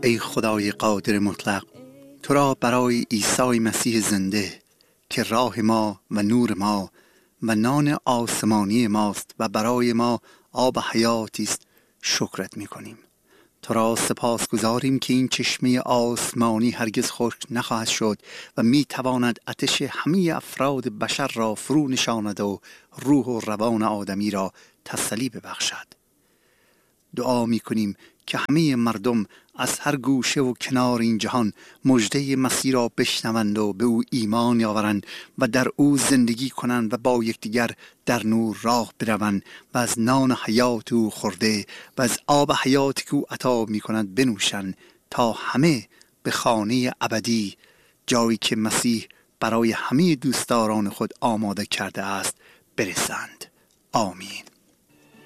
ای خدای قادر مطلق، تو را برای عیسی مسیح زنده که راه ما و نور ما و نان آسمانی ماست و برای ما آب حیاتی است شکرت می‌کنیم. تو را سپاسگزاریم که این چشمه آسمانی هرگز خشک نخواهد شد و می‌تواند آتش همه افراد بشر را فرو نشاند و روح و روان آدمی را تسلی ببخشد. دعا می‌کنیم که همه مردم از هر گوشه و کنار این جهان مژده مسیح را بشنوند و به او ایمان آورند و در او زندگی کنند و با یکدیگر در نور راه بروند و از نان حیات او خورده و از آب حیاتی که او عطا می‌کند بنوشند تا همه به خانه ابدی، جایی که مسیح برای همه دوستداران خود آماده کرده است، برسند. آمین.